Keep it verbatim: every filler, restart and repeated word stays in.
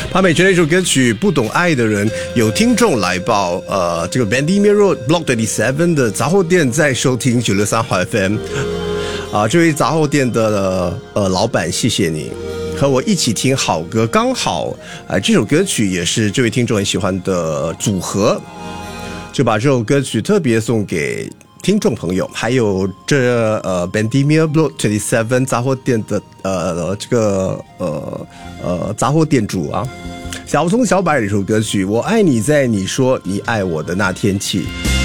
潘美泉的一首歌曲《不懂爱的人》，有听众来报，呃，这个 Bendemeer Road Block thirty-seven 的杂货店在收听九六三号 F M， 啊，这位杂货店的呃老板，谢谢你。和我一起听好歌，刚好啊、呃，这首歌曲也是这位听众很喜欢的组合，就把这首歌曲特别送给听众朋友，还有这呃 Bendemeer Block thirty-seven 杂货店的呃这个呃呃杂货店主啊，小松小柏的一首歌曲《我爱你在你说你爱我的那天起》。